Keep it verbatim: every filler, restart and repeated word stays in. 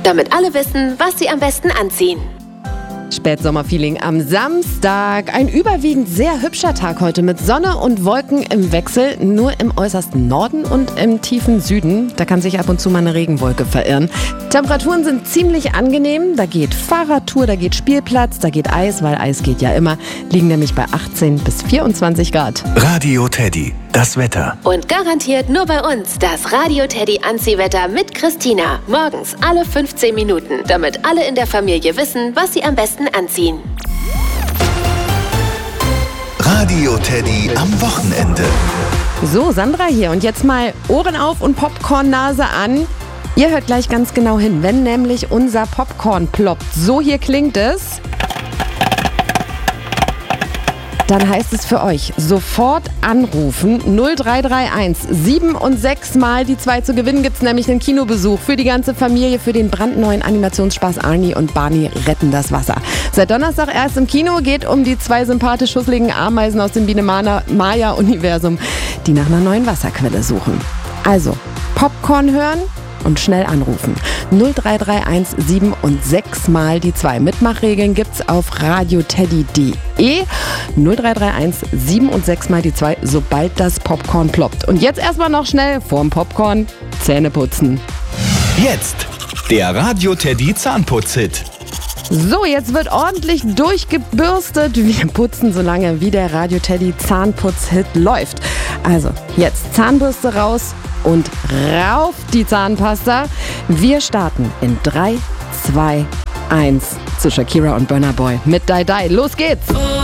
damit alle wissen, was sie am besten anziehen. Spätsommerfeeling am Samstag. Ein überwiegend sehr hübscher Tag heute mit Sonne und Wolken im Wechsel. Nur im äußersten Norden und im tiefen Süden. Da kann sich ab und zu mal eine Regenwolke verirren. Temperaturen sind ziemlich angenehm. Da geht Fahrradtour, da geht Spielplatz, da geht Eis, weil Eis geht ja immer. Liegen nämlich bei achtzehn bis vierundzwanzig Grad. Radio Teddy, das Wetter. Und garantiert nur bei uns das Radio Teddy Anziehwetter mit Christina. Morgens alle fünfzehn Minuten, damit alle in der Familie wissen, was sie am besten anziehen. Radio Teddy am Wochenende. So, Sandra hier und jetzt mal Ohren auf und Popcorn-Nase an. Ihr hört gleich ganz genau hin, wenn nämlich unser Popcorn ploppt. So hier klingt es. Dann heißt es für euch, sofort anrufen. null drei drei eins sieben und sechs mal die zwei zu gewinnen. Gibt es nämlich einen Kinobesuch für die ganze Familie für den brandneuen Animationsspaß Arnie und Barney retten das Wasser. Seit Donnerstag erst im Kino, geht um die zwei sympathisch schusseligen Ameisen aus dem Biene-Maya-Universum, die nach einer neuen Wasserquelle suchen. Also, Popcorn hören und schnell anrufen. null drei drei eins sieben und sechs mal die zwei. Mitmachregeln gibt's auf radioteddy punkt de. null drei drei eins sieben und sechs mal die zwei, sobald das Popcorn ploppt. Und jetzt erstmal noch schnell vorm Popcorn Zähne putzen. Jetzt der Radio Teddy Zahnputz-Hit. So, jetzt wird ordentlich durchgebürstet. Wir putzen so lange, wie der Radio Teddy Zahnputz-Hit läuft. Also, jetzt Zahnbürste raus und rauf die Zahnpasta. Wir starten in drei, zwei, eins zu Shakira und Burna Boy mit Die Die. Los geht's!